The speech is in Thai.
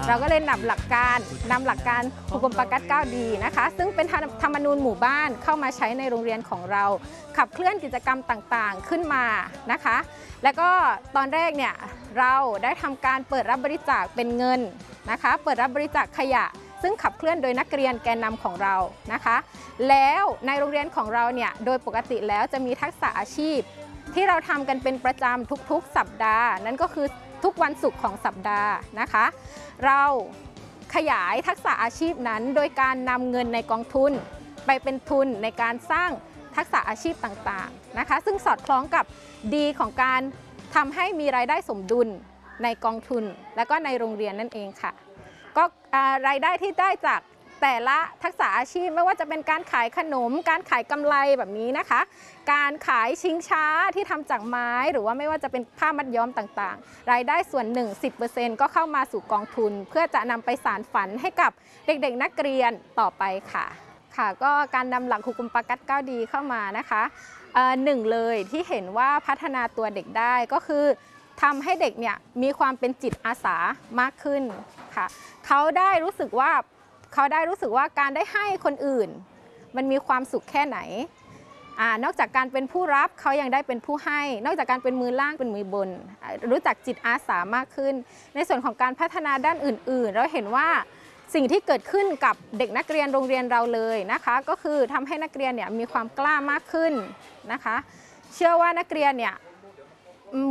เราก็เลยนำหลักการอุปปกัส9ดีนะคะซึ่งเป็นธรรมนูญหมู่บ้านเข้ามาใช้ในโรงเรียนของเราขับเคลื่อนกิจกรรมต่างๆขึ้นมานะคะแล้วก็ตอนแรกเนี่ยเราได้ทำการเปิดรับบริจาคเป็นเงินนะคะเปิดรับบริจาคขยะซึ่งขับเคลื่อนโดยนักเรียนแกนนำของเรานะคะแล้วในโรงเรียนของเราเนี่ยโดยปกติแล้วจะมีทักษะอาชีพที่เราทำกันเป็นประจำทุกๆสัปดาห์นั่นก็คือทุกวันศุกร์ของสัปดาห์นะคะเราขยายทักษะอาชีพนั้นโดยการนำเงินในกองทุนไปเป็นทุนในการสร้างทักษะอาชีพต่างๆนะคะซึ่งสอดคล้องกับดีของการทำให้มีรายได้สมดุลในกองทุนและก็ในโรงเรียนนั่นเองค่ะก็รายได้ที่ได้จากแต่ละทักษะอาชีพไม่ว่าจะเป็นการขายขนมการขายกำไรแบบนี้นะคะการขายชิงช้าที่ทำจากไม้หรือว่าไม่ว่าจะเป็นผ้ามัดย้อมต่างๆรายได้ส่วนหนึ่ง 10% ก็เข้ามาสู่กองทุนเพื่อจะนำไปสานฝันให้กับเด็กๆนักเรียนต่อไปค่ะก็การนำหลักหุกุมปกัส9ดีเข้ามานะคะหนึ่งเลยที่เห็นว่าพัฒนาตัวเด็กได้ก็คือทำให้เด็กเนี่ยมีความเป็นจิตอาสามากขึ้นค่ะเขาได้รู้สึกว่าการได้ให้คนอื่นมันมีความสุขแค่ไหนนอกจากการเป็นผู้รับเขายังได้เป็นผู้ให้นอกจากการเป็นมือล่างเป็นมือบนรู้จักจิตอาสามากขึ้นในส่วนของการพัฒนาด้านอื่นๆเราเห็นว่าสิ่งที่เกิดขึ้นกับเด็กนักเรียนโรงเรียนเราเลยนะคะก็คือทำให้นักเรียนเนี่ยมีความกล้ามากขึ้นนะคะเชื่อว่านักเรียนเนี่ย